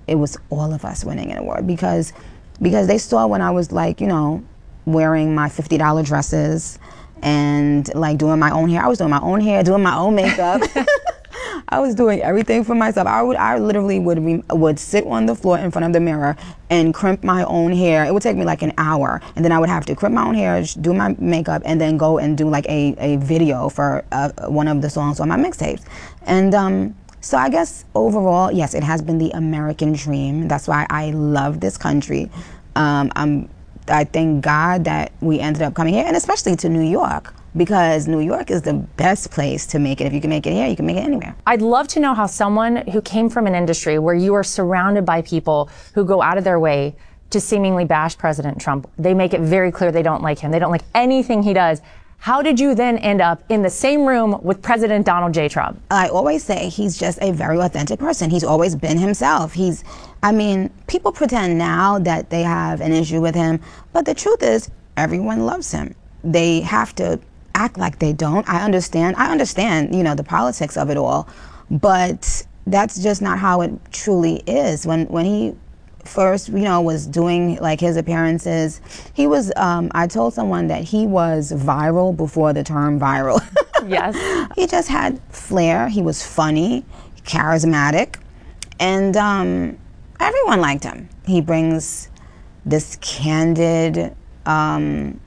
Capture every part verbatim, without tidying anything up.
it was all of us winning an award because because they saw when I was like, you know, wearing my fifty dollar dresses and like doing my own hair. I was doing my own hair, doing my own makeup. I was doing everything for myself. I would, I literally would re, would sit on the floor in front of the mirror and crimp my own hair. It would take me like an hour, and then I would have to crimp my own hair, do my makeup, and then go and do like a, a video for uh, one of the songs on my mixtapes. And um, so I guess overall, yes, it has been the American dream. That's why I love this country. Um, I'm, I thank God that we ended up coming here, and especially to New York, because New York is the best place to make it. If you can make it here, you can make it anywhere. I'd love to know how someone who came from an industry where you are surrounded by people who go out of their way to seemingly bash President Trump, they make it very clear they don't like him, they don't like anything he does. How did you then end up in the same room with President Donald J. Trump? I always say he's just a very authentic person. He's always been himself. He's, I mean, people pretend now that they have an issue with him, but the truth is everyone loves him. They have to act like they don't. I understand. I understand, you know, the politics of it all, but that's just not how it truly is. When when he first, you know, was doing like his appearances, he was, um, I told someone that he was viral before the term viral. Yes. He just had flair. He was funny, charismatic, and um, everyone liked him. He brings this candid, um,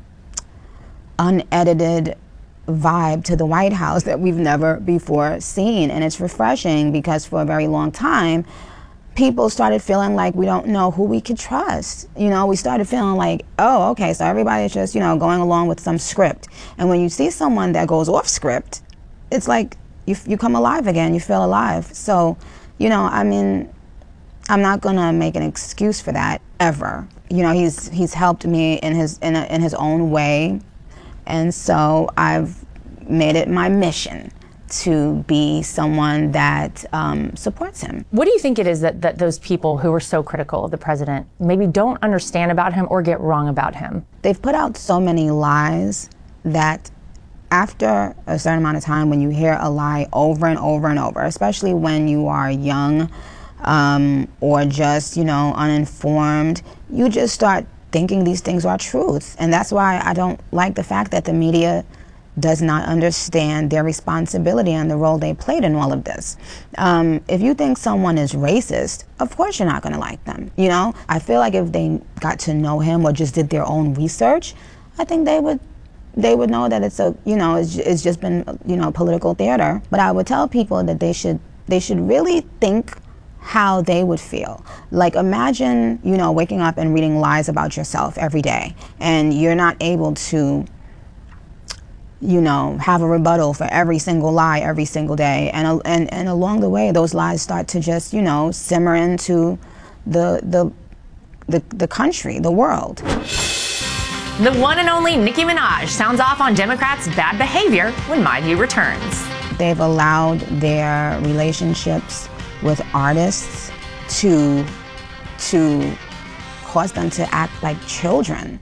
unedited vibe to the White House that we've never before seen. And it's refreshing because for a very long time, people started feeling like we don't know who we could trust. You know, we started feeling like, oh, okay, so everybody's just, you know, going along with some script. And when you see someone that goes off script, it's like you, you come alive again, you feel alive. So, you know, I mean, I'm not gonna make an excuse for that ever. You know, he's he's helped me in his in, a, in his own way. And so I've made it my mission to be someone that um, supports him. What do you think it is that, that those people who are so critical of the president maybe don't understand about him or get wrong about him? They've put out so many lies that after a certain amount of time, when you hear a lie over and over and over, especially when you are young um, or just, you know, uninformed, you just start thinking these things are truths. And that's why I don't like the fact that the media does not understand their responsibility and the role they played in all of this. Um, if you think someone is racist, of course you're not gonna like them, you know? I feel like if they got to know him or just did their own research, I think they would they would know that it's a, you know, it's, it's just been, you know, political theater. But I would tell people that they should they should really think how they would feel. Like imagine, you know, waking up and reading lies about yourself every day and you're not able to, you know, have a rebuttal for every single lie every single day. And, and, and along the way, those lies start to just, you know, simmer into the, the, the, the country, the world. The one and only Nicki Minaj sounds off on Democrats' bad behavior when My View returns. They've allowed their relationships with artists to to cause them to act like children.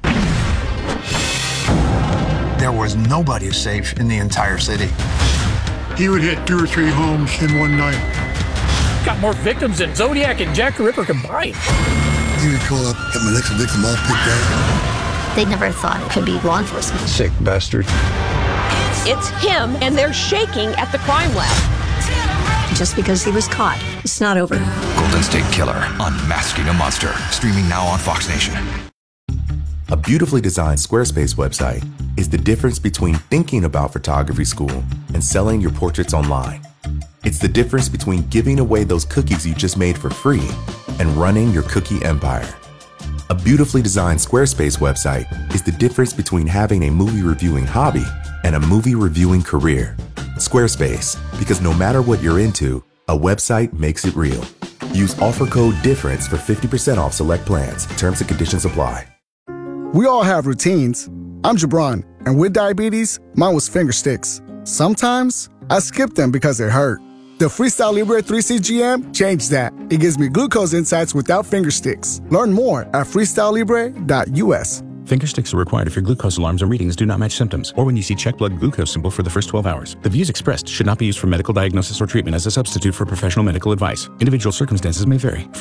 There was nobody safe in the entire city. He would hit two or three homes in one night. Got more victims than Zodiac and Jack the Ripper combined. He would call up, get my next victim all picked out. They never thought it could be law enforcement. Sick bastard. It's him, and they're shaking at the crime lab. Just because he was caught, it's not over. Golden State Killer, Unmasking a Monster, streaming now on Fox Nation. A beautifully designed Squarespace website is the difference between thinking about photography school and selling your portraits online. It's the difference between giving away those cookies you just made for free and running your cookie empire. A beautifully designed Squarespace website is the difference between having a movie reviewing hobby and a movie reviewing career. Squarespace, because no matter what you're into, a website makes it real. Use offer code DIFFERENCE for fifty percent off select plans. Terms and conditions apply. We all have routines. I'm Jabron, and with diabetes, mine was finger sticks. Sometimes I skip them because they hurt. The Freestyle Libre three C G M changed that. It gives me glucose insights without finger sticks. Learn more at freestyle libre dot U S. Finger sticks are required if your glucose alarms or readings do not match symptoms, or when you see check blood glucose symbol for the first twelve hours. The views expressed should not be used for medical diagnosis or treatment as a substitute for professional medical advice. Individual circumstances may vary.